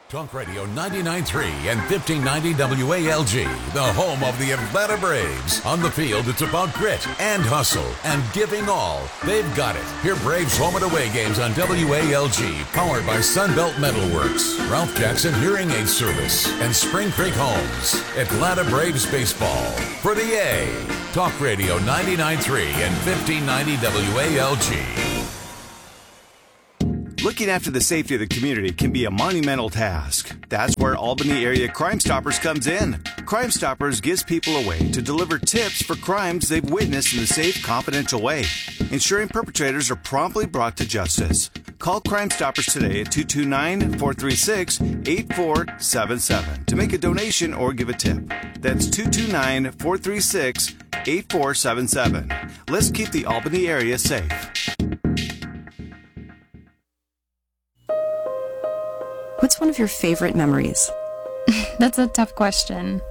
Talk Radio 99.3 and 1590 WALG, the home of the Atlanta Braves. On the field, it's about grit and hustle and giving all. They've got it. Hear Braves home and away games on WALG, powered by Sunbelt Metalworks, Ralph Jackson Hearing Aid Service, and Spring Creek Homes. Atlanta Braves baseball for the A. Talk Radio 99.3 and 1590 WALG. Looking after the safety of the community can be a monumental task. That's where Albany Area Crime Stoppers comes in. Crime Stoppers gives people a way to deliver tips for crimes they've witnessed in a safe, confidential way, ensuring perpetrators are promptly brought to justice. Call Crime Stoppers today at 229-436-8477 to make a donation or give a tip. That's 229-436-8477. Let's keep the Albany area safe. What's one of your favorite memories? That's a tough question.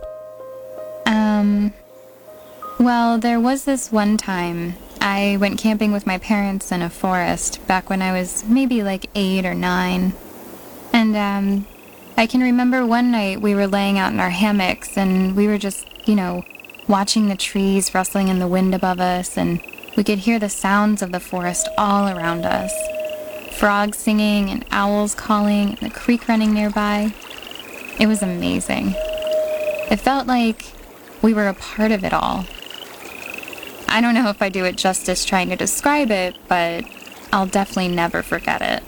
Well, there was this one time I went camping with my parents in a forest back when I was maybe like 8 or 9. And I can remember one night we were laying out in our hammocks and we were just, watching the trees rustling in the wind above us, and we could hear the sounds of the forest all around us. Frogs singing and owls calling and the creek running nearby. It was amazing. It felt like we were a part of it all. I don't know if I do it justice trying to describe it, but I'll definitely never forget it.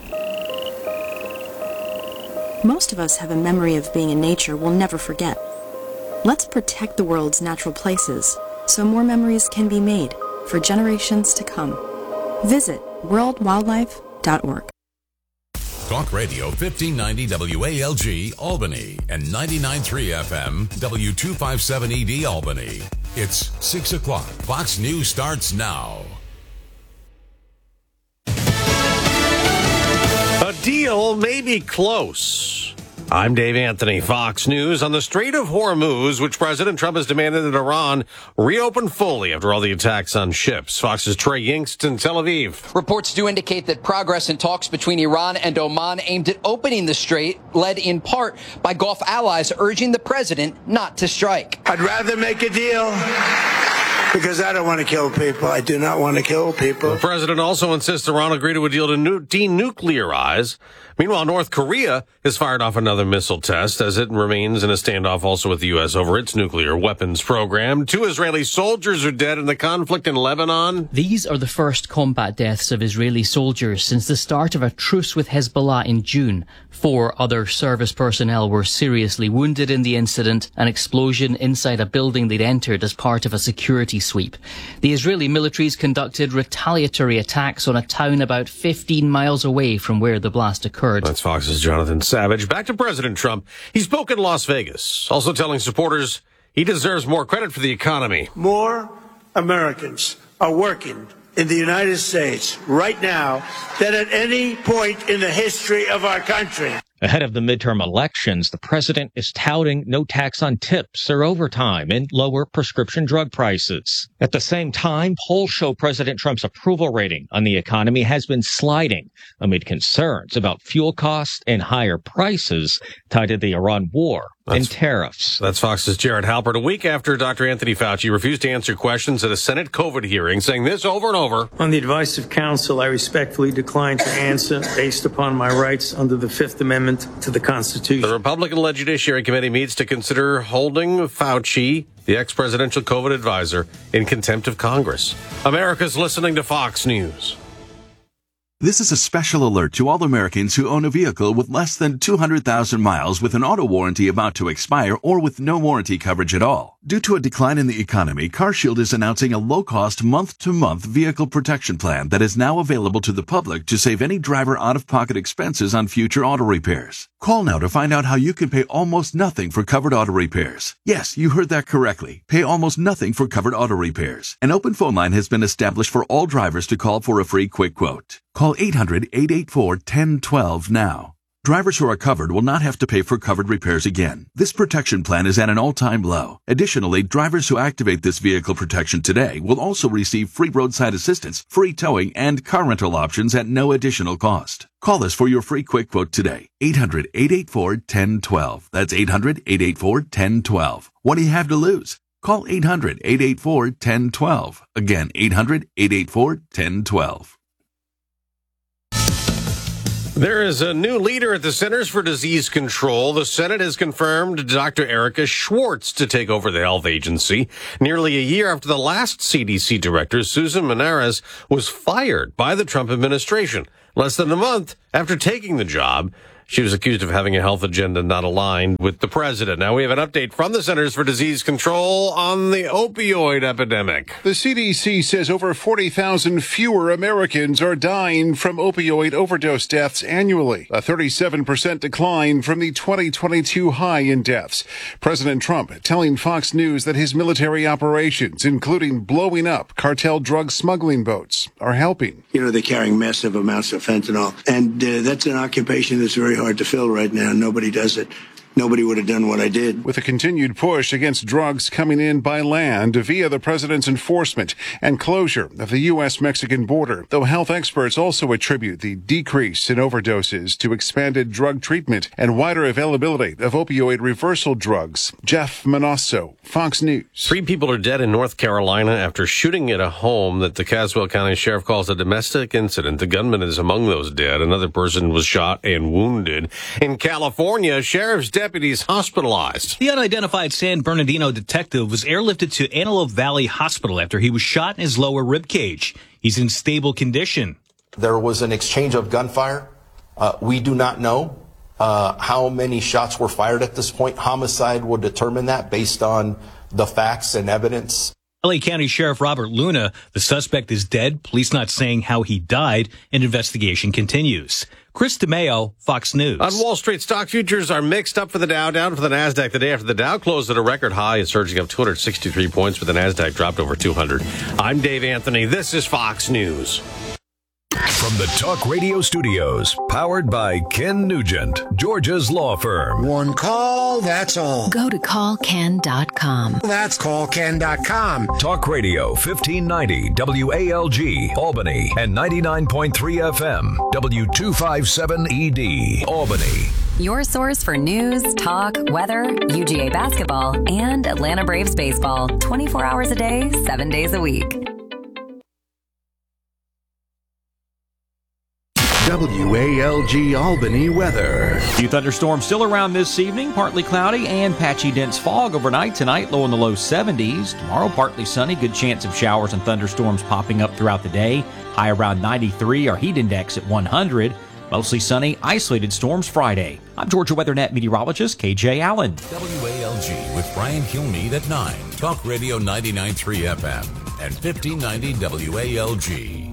Most of us have a memory of being in nature we'll never forget. Let's protect the world's natural places so more memories can be made for generations to come. Visit worldwildlife.org. Talk Radio 1590 WALG Albany and 99.3 FM W257ED Albany. It's 6 o'clock. Fox News starts now. A deal may be close. I'm Dave Anthony, Fox News. On the Strait of Hormuz, which President Trump has demanded that Iran reopen fully after all the attacks on ships. Fox's Trey Yingst in Tel Aviv. Reports do indicate that progress in talks between Iran and Oman aimed at opening the strait, led in part by Gulf allies urging the president not to strike. I'd rather make a deal because I don't want to kill people. I do not want to kill people. The president also insists Iran agree to a deal to denuclearize. Meanwhile, North Korea has fired off another missile test as it remains in a standoff also with the U.S. over its nuclear weapons program. 2 Israeli soldiers are dead in the conflict in Lebanon. These are the first combat deaths of Israeli soldiers since the start of a truce with Hezbollah in June. 4 other service personnel were seriously wounded in the incident, an explosion inside a building they'd entered as part of a security sweep. The Israeli militaries conducted retaliatory attacks on a town about 15 miles away from where the blast occurred. That's Fox's Jonathan Savage. Back to President Trump. He spoke in Las Vegas, also telling supporters he deserves more credit for the economy. More Americans are working in the United States right now than at any point in the history of our country. Ahead of the midterm elections, the president is touting no tax on tips or overtime and lower prescription drug prices. At the same time, polls show President Trump's approval rating on the economy has been sliding amid concerns about fuel costs and higher prices tied to the Iran war and tariffs. That's Fox's Jared Halpert. A week after Dr. Anthony Fauci refused to answer questions at a Senate COVID hearing, saying this over and over. On the advice of counsel, I respectfully decline to answer based upon my rights under the Fifth Amendment to the Constitution. The Republican-led Judiciary Committee meets to consider holding Fauci, the ex-presidential COVID advisor, in contempt of Congress. America's listening to Fox News. This is a special alert to all Americans who own a vehicle with less than 200,000 miles with an auto warranty about to expire or with no warranty coverage at all. Due to a decline in the economy, CarShield is announcing a low-cost month-to-month vehicle protection plan that is now available to the public to save any driver out-of-pocket expenses on future auto repairs. Call now to find out how you can pay almost nothing for covered auto repairs. Yes, you heard that correctly. Pay almost nothing for covered auto repairs. An open phone line has been established for all drivers to call for a free quick quote. Call 800-884-1012 now. Drivers who are covered will not have to pay for covered repairs again. This protection plan is at an all-time low. Additionally, drivers who activate this vehicle protection today will also receive free roadside assistance, free towing, and car rental options at no additional cost. Call us for your free quick quote today. 800-884-1012. That's 800-884-1012. What do you have to lose? Call 800-884-1012. Again, 800-884-1012. There is a new leader at the Centers for Disease Control. The Senate has confirmed Dr. Erica Schwartz to take over the health agency. Nearly a year after the last CDC director, Susan Menares, was fired by the Trump administration. Less than a month after taking the job, she was accused of having a health agenda not aligned with the president. Now we have an update from the Centers for Disease Control on the opioid epidemic. The CDC says over 40,000 fewer Americans are dying from opioid overdose deaths annually, a 37% decline from the 2022 high in deaths. President Trump telling Fox News that his military operations, including blowing up cartel drug smuggling boats, are helping. You know, they're carrying massive amounts of fentanyl, and that's an occupation that's very hard to fill right now. Nobody does it. Nobody would have done what I did. With a continued push against drugs coming in by land via the president's enforcement and closure of the U.S.-Mexican border, though health experts also attribute the decrease in overdoses to expanded drug treatment and wider availability of opioid reversal drugs. Jeff Manasso, Fox News. 3 people are dead in North Carolina after shooting at a home that the Caswell County Sheriff calls a domestic incident. The gunman is among those dead. Another person was shot and wounded. In California, sheriff's deputies hospitalized. The unidentified San Bernardino detective was airlifted to Antelope Valley Hospital after he was shot in his lower rib cage. He's in stable condition. There was an exchange of gunfire. We do not know how many shots were fired at this point. Homicide will determine that based on the facts and evidence. LA County Sheriff Robert Luna, the suspect is dead. Police not saying how he died, and investigation continues. Chris DeMeo, Fox News. On Wall Street, stock futures are mixed up for the Dow, down for the NASDAQ the day after the Dow closed at a record high and surging up 263 points, but the NASDAQ dropped over 200. I'm Dave Anthony. This is Fox News. From the Talk Radio studios, powered by Ken Nugent, Georgia's law firm. One call, that's all. Go to callken.com. That's callken.com. Talk Radio 1590 WALG, Albany, and 99.3 FM, W257ED, Albany. Your source for news, talk, weather, UGA basketball, and Atlanta Braves baseball. 24 hours a day, 7 days a week. WALG Albany weather. Few thunderstorms still around this evening. Partly cloudy and patchy dense fog overnight. Tonight, low in the low 70s. Tomorrow, partly sunny. Good chance of showers and thunderstorms popping up throughout the day. High around 93. Our heat index at 100. Mostly sunny, isolated storms Friday. I'm Georgia WeatherNet meteorologist KJ Allen. WALG with Brian Kilmeade at 9. Talk Radio 99.3 FM and 1590 WALG.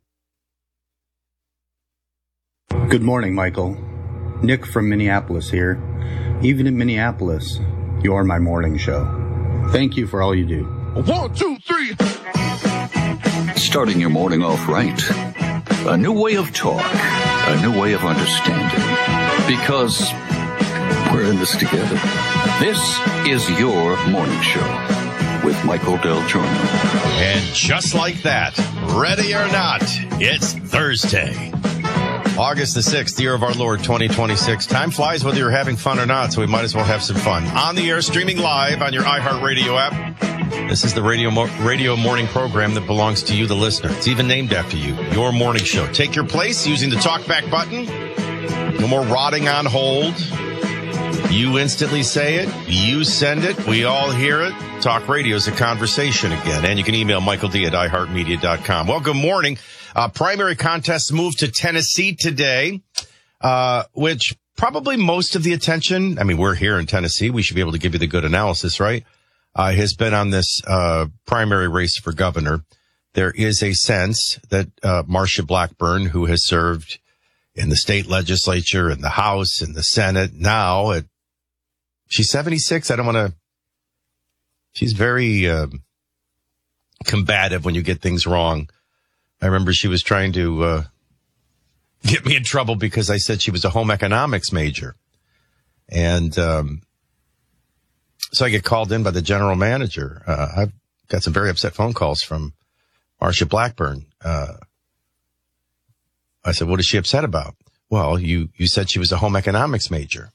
Good morning, Michael. Nick from Minneapolis here. Even in Minneapolis, you're my morning show. Thank you for all you do. 1, 2, 3. Starting your morning off right. A new way of talk. A new way of understanding. Because we're in this together. This is your morning show with Michael Del Giorno. And just like that, ready or not, it's Thursday. August the 6th, year of our Lord, 2026. Time flies whether you're having fun or not, so we might as well have some fun. On the air, streaming live on your iHeartRadio app. This is the radio morning program that belongs to you, the listener. It's even named after you, your morning show. Take your place using the talkback button. No more rotting on hold. You instantly say it. You send it. We all hear it. Talk radio is a conversation again. And you can email Michael D at iHeartMedia.com. Well, good morning. Primary contests moved to Tennessee today, which probably most of the attention, I mean, we're here in Tennessee. We should be able to give you the good analysis, right? Has been on this primary race for governor. There is a sense that Marsha Blackburn, who has served in the state legislature, in the House, in the Senate, now she's 76. She's very combative when you get things wrong. I remember she was trying to get me in trouble because I said she was a home economics major. And so I get called in by the general manager. I've got some very upset phone calls from Marcia Blackburn. I said, what is she upset about? Well, you said she was a home economics major.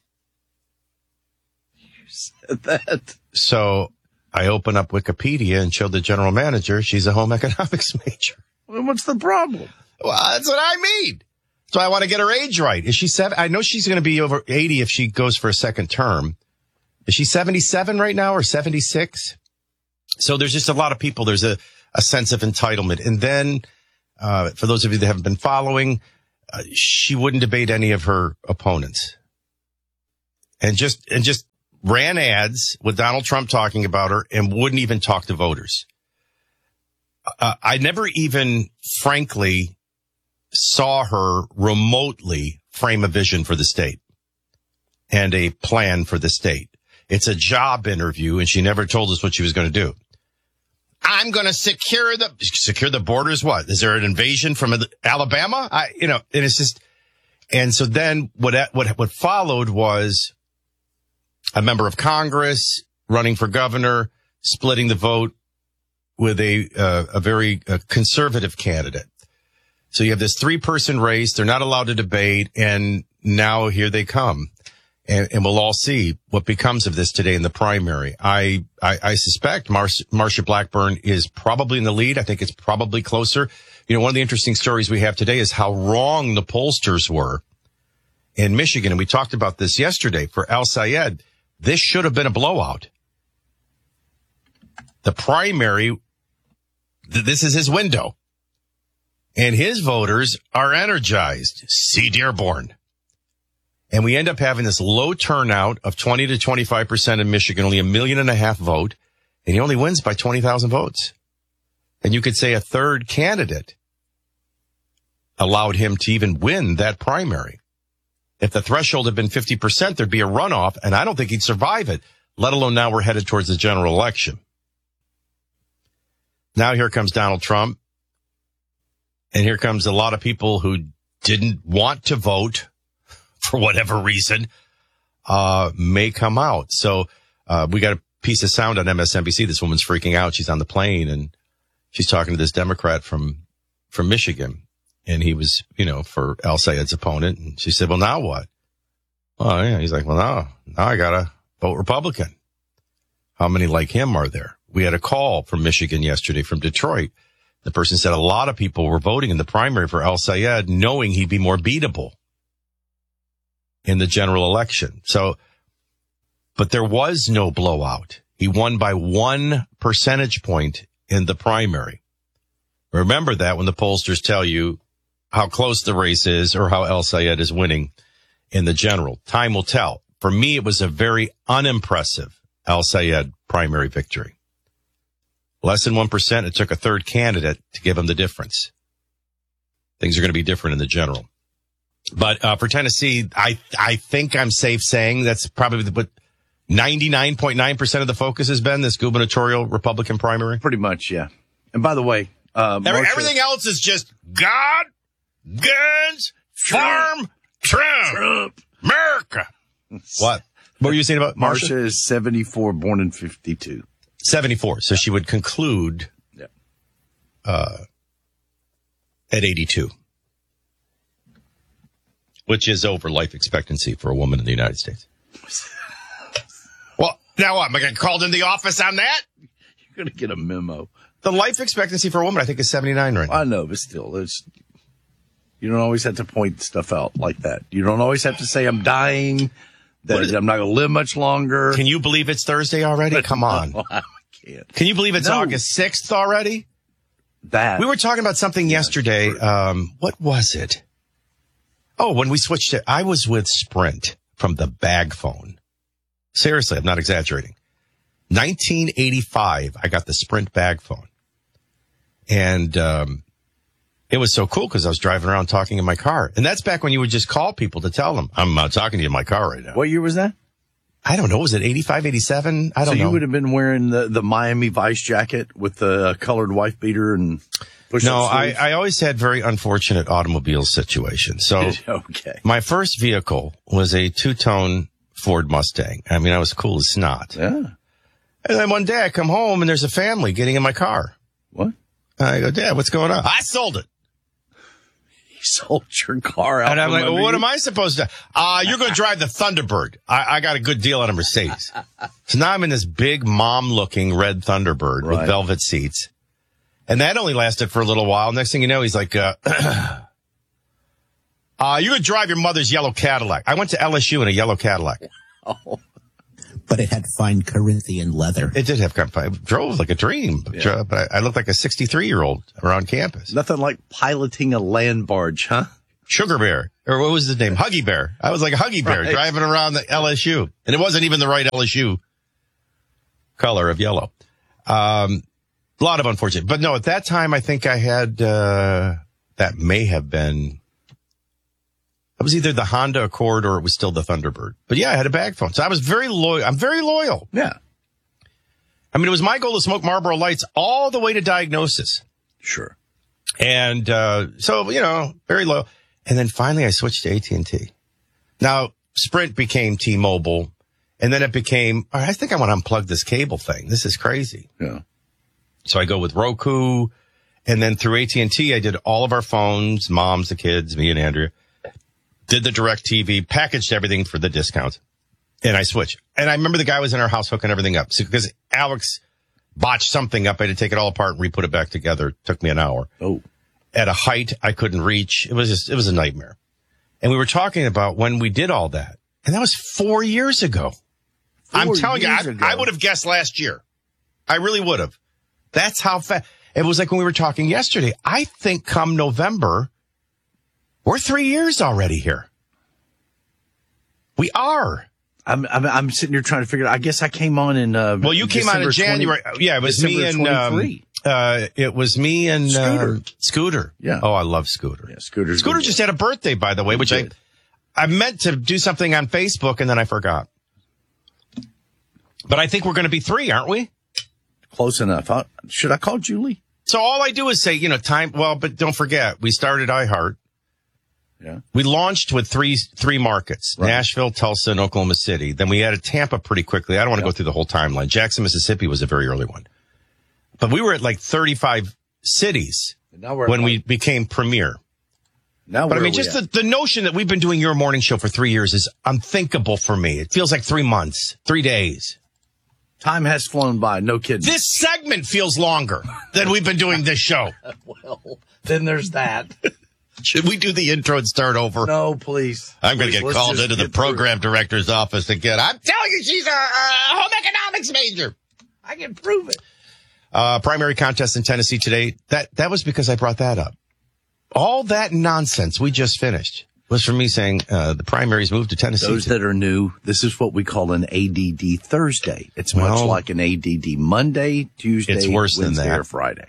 You said that. So I open up Wikipedia and show the general manager she's a home economics major. Well, what's the problem? Well, that's what I mean. So I want to get her age right. Is she 7? I know she's going to be over 80 if she goes for a second term. Is she 77 right now or 76? So there's just a lot of people. There's a sense of entitlement. And then, for those of you that haven't been following, she wouldn't debate any of her opponents. And just ran ads with Donald Trump talking about her and wouldn't even talk to voters. I never even, frankly, saw her remotely frame a vision for the state and a plan for the state. It's a job interview, and she never told us what she was going to do. I'm going to secure the borders. What? Is there an invasion from Alabama? And it's just, and so then what followed was a member of Congress running for governor, splitting the vote with a very conservative candidate. So you have this 3-person race. They're not allowed to debate. And now here they come. And we'll all see what becomes of this today in the primary. I suspect Marcia Blackburn is probably in the lead. I think it's probably closer. One of the interesting stories we have today is how wrong the pollsters were in Michigan. And we talked about this yesterday for Al Sayed. This should have been a blowout. The primary, this is his window. And his voters are energized. See Dearborn. And we end up having this low turnout of 20 to 25% in Michigan, only 1.5 million vote. And he only wins by 20,000 votes. And you could say a third candidate allowed him to even win that primary. If the threshold had been 50%, there'd be a runoff, and I don't think he'd survive it, let alone now we're headed towards the general election. Now here comes Donald Trump. And here comes a lot of people who didn't want to vote for whatever reason, may come out. So, we got a piece of sound on MSNBC. This woman's freaking out. She's on the plane and she's talking to this Democrat from Michigan. And he was, for Al Sayed's opponent. And she said, well, now what? Oh, yeah. He's like, well, now I gotta vote Republican. How many like him are there? We had a call from Michigan yesterday from Detroit. The person said a lot of people were voting in the primary for Al Sayed, knowing he'd be more beatable in the general election. So, but there was no blowout. He won by 1 percentage point in the primary. Remember that when the pollsters tell you how close the race is or how Al Sayed is winning in the general. Time will tell. For me, it was a very unimpressive Al Sayed primary victory. Less than 1%. It took a third candidate to give him the difference. Things are going to be different in the general. But for Tennessee, I think I'm safe saying that's probably what 99.9% of the focus has been, this gubernatorial Republican primary. Pretty much, yeah. And by the way, everything else is just God, guns, farm, Trump, America. What were you saying about Marcia? Marcia is 74, born in 52. 74. So she would conclude at 82, which is over life expectancy for a woman in the United States. Well, now what? Am I going to call in the office on that? You're going to get a memo. The life expectancy for a woman, I think, is 79 right now. I know, but still, you don't always have to point stuff out like that. You don't always have to say I'm dying, that I'm not going to live much longer. Can you believe it's Thursday already? Come on. No, I can't. Can you believe it's August 6th already? We were talking about something yesterday. What was it? Oh, when we switched it, I was with Sprint from the bag phone. Seriously, I'm not exaggerating. 1985, I got the Sprint bag phone. And it was so cool because I was driving around talking in my car. And that's back when you would just call people to tell them, I'm talking to you in my car right now. What year was that? I don't know. Was it 85, 87? I don't know. So you would have been wearing the Miami Vice jacket with the colored wife beater and push-up No, sleeves? I always had very unfortunate automobile situations. So okay. My first vehicle was a two-tone Ford Mustang. I mean, I was cool as snot. Yeah. And then one day I come home and there's a family getting in my car. What? I go, Dad, what's going on? I sold it. Sold your car out. And I'm like, from well, what under am I supposed to? You're going to drive the Thunderbird. I got a good deal on a Mercedes. So now I'm in this big mom-looking red Thunderbird with velvet seats. And that only lasted for a little while. Next thing you know, he's like, you're going to drive your mother's yellow Cadillac. I went to LSU in a yellow Cadillac. Oh. But it had fine Corinthian leather. It did have, I drove like a dream. Yeah. But I looked like a 63-year-old around campus. Nothing like piloting a land barge, huh? Sugar Bear. Or what was his name? Huggy Bear. I was like a Huggy Bear driving around the LSU. And it wasn't even the right LSU color of yellow. A lot of unfortunate. But no, at that time, I think I had, that may have been, it was either the Honda Accord or it was still the Thunderbird. But yeah, I had a bag phone. So I was very loyal. I'm very loyal. Yeah. I mean, it was my goal to smoke Marlboro Lights all the way to diagnosis. Sure. And, so, very loyal. And then finally I switched to AT&T. Now, Sprint became T-Mobile. And then it became, I think I want to unplug this cable thing. This is crazy. Yeah. So I go with Roku. And then through AT&T, I did all of our phones, mom's, the kids, me and Andrea. Did the direct TV, packaged everything for the discount, and I switched. And I remember the guy was in our house hooking everything up. So, because Alex botched something up, I had to take it all apart and re-put it back together. It took me an hour. Oh. At a height I couldn't reach. It was a nightmare. And we were talking about when we did all that. And that was 4 years ago. I'm telling you, I would have guessed last year. I really would have. That's how fast. It was like when we were talking yesterday. I think come November, we're 3 years already here. We are. I'm sitting here trying to figure it out. I guess I came on in, well, you came on in January. Yeah, it was me and, it was me and, Scooter. Yeah. Oh, I love Scooter. Yeah, Scooter just had a birthday, by the way, which I meant to do something on Facebook and then I forgot. But I think we're going to be 3, aren't we? Close enough. Should I call Julie? So all I do is say, time. Well, but don't forget, we started iHeart. Yeah. We launched with three markets, right. Nashville, Tulsa, and Oklahoma City. Then we added Tampa pretty quickly. I don't want to go through the whole timeline. Jackson, Mississippi was a very early one. But we were at like 35 cities when we became premier. Now, but I mean, just the notion that we've been doing your morning show for 3 years is unthinkable for me. It feels like 3 months, 3 days. Time has flown by. No kidding. This segment feels longer than we've been doing this show. Well, then there's that. Should we do the intro and start over? No, please. I'm going to get called into the program director's office again. I'm telling you, she's a home economics major. I can prove it. Primary contest in Tennessee today. That was because I brought that up. All that nonsense we just finished was from me saying the primaries moved to Tennessee. Those that are new, this is what we call an ADD Thursday. It's much like an ADD Monday, Tuesday, it's worse Wednesday, than that. or Friday.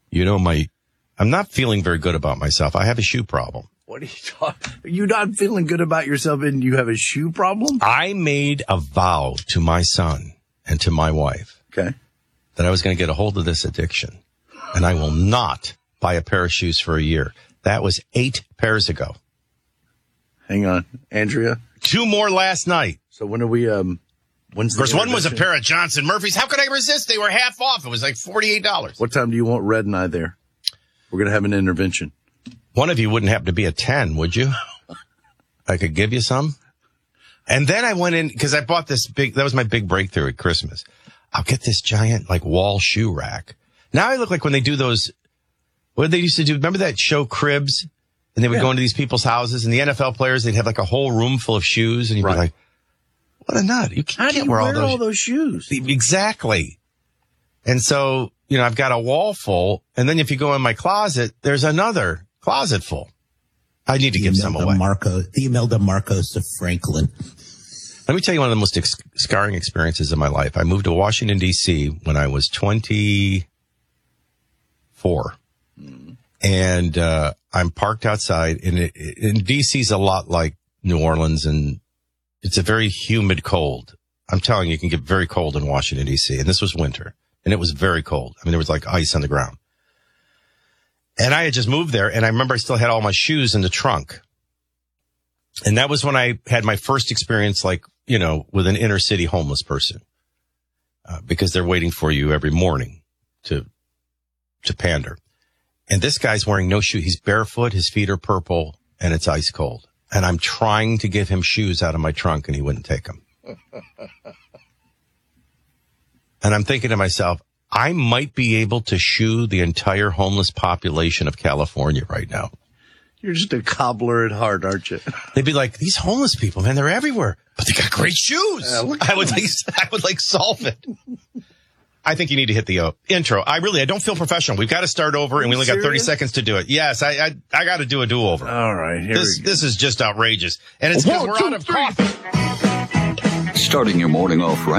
I'm not feeling very good about myself. I have a shoe problem. What are you talking? You're not feeling good about yourself and you have a shoe problem? I made a vow to my son and to my wife. Okay. That I was going to get a hold of this addiction. And I will not buy a pair of shoes for a year. That was 8 pairs ago. Hang on. Andrea? 2 more last night. So when are we, when's the Of course, one was a pair of Johnson Murphys. How could I resist? They were half off. It was like $48. What time do you want Red and I there? We're going to have an intervention. One of you wouldn't happen to be a 10, would you? I could give you some. And then I went in, because I bought this that was my big breakthrough at Christmas. I'll get this giant, wall shoe rack. Now I look like when they do those, what they used to do, remember that show Cribs? And they would go into these people's houses, and the NFL players, they'd have a whole room full of shoes, and you'd be like, what a nut. You can't wear all those shoes. Exactly. And so, I've got a wall full, and then if you go in my closet, there's another closet full. I need to give some away. The Imelda Marcos of Franklin. Let me tell you one of the most scarring experiences of my life. I moved to Washington, D.C. when I was 24. And I'm parked outside, and D.C.'s a lot like New Orleans, and it's a very humid cold. I'm telling you, it can get very cold in Washington, D.C. And this was winter, and it was very cold. I mean, there was like ice on the ground. And I had just moved there, and I remember I still had all my shoes in the trunk. And that was when I had my first experience, like, you know, with an inner city homeless person, because they're waiting for you every morning to pander. And this guy's wearing no shoes. He's barefoot. His feet are purple, and it's ice cold. And I'm trying to give him shoes out of my trunk, and he wouldn't take them. And I'm thinking to myself, I might be able to shoe the entire homeless population of California right now. You're just a cobbler at heart, aren't you? They'd be like, these homeless people, man, they're everywhere, but they got great shoes. I would solve it. I think you need to hit the intro. I don't feel professional. We've got to start over, and we only got 30 seconds to do it. Yes, I got to do a do-over. All right, here we go. This is just outrageous, and it's because we're out of coffee. Starting your morning off right.